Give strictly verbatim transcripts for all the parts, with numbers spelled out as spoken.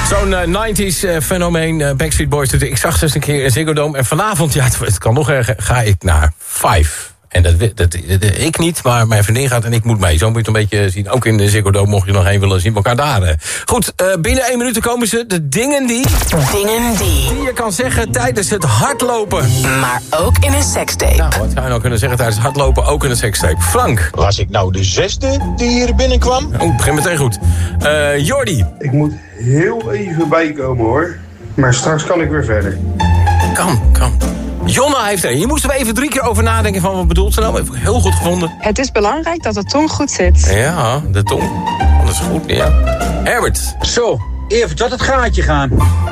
Zo'n uh, negentig uh, fenomeen, uh, Backstreet Boys. Ik zag ze eens een keer in Ziggo Dome. En vanavond, ja, het, het kan nog erger, ga ik naar Five. En dat, dat, dat, dat, ik niet, maar mijn vriendin gaat en ik moet mee. Zo moet je het een beetje zien. Ook in de Ziggo Dome, mocht je nog heen willen zien. Elkaar daar. Goed, uh, binnen één minuut komen ze. De dingen die... Dingen die... Die je kan zeggen tijdens het hardlopen. Maar ook in een sekstape. Nou, wat zou je nou kunnen zeggen tijdens het hardlopen? Ook in een sekstape. Frank. Was ik nou de zesde die hier binnenkwam? Oh, het begint meteen goed. Uh, Jordi. Ik moet heel even bijkomen hoor. Maar straks kan ik weer verder. Kan, kan. Jonna heeft er. Je moest er even drie keer over nadenken van wat bedoelt ze nou. Heb ik heel goed gevonden. Het is belangrijk dat de tong goed zit. Ja, de tong. Dat is goed, ja. Herbert. Zo, even tot het gaatje gaan.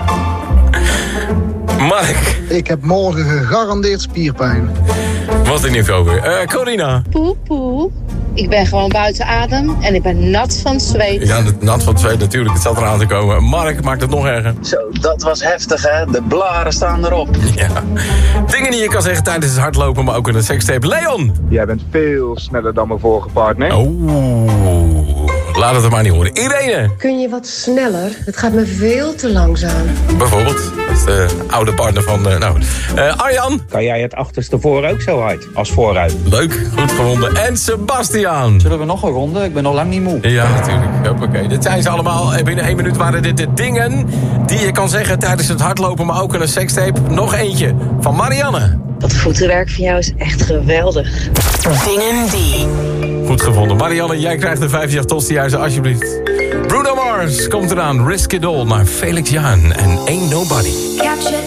Mark. Ik heb morgen gegarandeerd spierpijn. Wat een niveau weer. Uh, Corina. Poe, poe. Ik ben gewoon buiten adem en ik ben nat van het zweet. Ja, nat van het zweet natuurlijk. Het zat eraan te komen. Mark maakt het nog erger. Zo, dat was heftig hè. De blaren staan erop. Ja. Dingen die je kan zeggen tijdens het hardlopen, maar ook in het sekstape. Leon! Jij bent veel sneller dan mijn vorige partner. Oeh, laat het er maar niet horen. Irene! Kun je wat sneller? Het gaat me veel te langzaam. Bijvoorbeeld. Dat is de oude partner van... Uh, nou, uh, Arjan! Kan jij het achterste voor ook zo hard als vooruit? Leuk, goed gevonden. En Sebastian! Zullen we nog een ronde? Ik ben nog lang niet moe. Ja, natuurlijk. Oké, dit zijn ze allemaal. Binnen één minuut waren dit de dingen die je kan zeggen tijdens het hardlopen, maar ook in een sekstape. Nog eentje van Marianne. Dat voetenwerk van jou is echt geweldig. Dingen die... Goed gevonden. Marianne, jij krijgt de vijftig tostihuizen alsjeblieft. Bruno Mars komt eraan. Risk It All naar Felix Jaan en Ain't Nobody.